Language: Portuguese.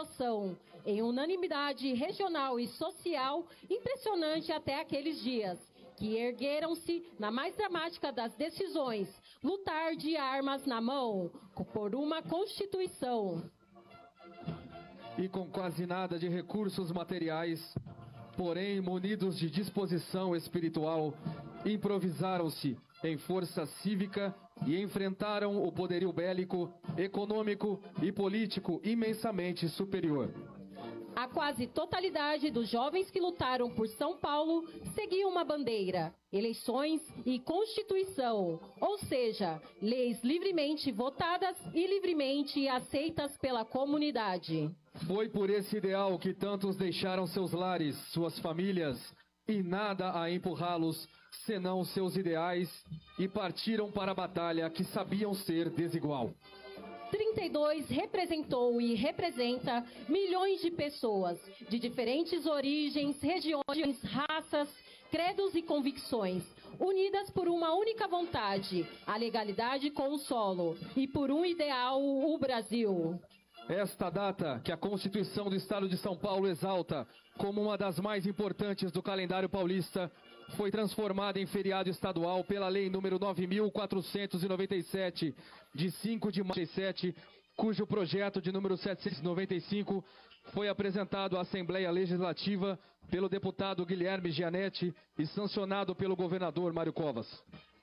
adoção, em unanimidade regional e social, impressionante até aqueles dias, que ergueram-se na mais dramática das decisões, lutar de armas na mão, por uma Constituição. E com quase nada de recursos materiais, porém munidos de disposição espiritual, improvisaram-se em força cívica e enfrentaram o poderio bélico, econômico e político imensamente superior. A quase totalidade dos jovens que lutaram por São Paulo seguiam uma bandeira, eleições e Constituição, ou seja, leis livremente votadas e livremente aceitas pela comunidade. Foi por esse ideal que tantos deixaram seus lares, suas famílias, e nada a empurrá-los, senão seus ideais, e partiram para a batalha que sabiam ser desigual. 32 representou e representa milhões de pessoas, de diferentes origens, regiões, raças, credos e convicções, unidas por uma única vontade, a legalidade com o solo, e por um ideal, o Brasil. Esta data, que a Constituição do Estado de São Paulo exalta como uma das mais importantes do calendário paulista, foi transformada em feriado estadual pela Lei número 9.497, de 5 de maio de 1987, cujo projeto de número 795 foi apresentado à Assembleia Legislativa pelo deputado Guilherme Gianetti e sancionado pelo governador Mário Covas.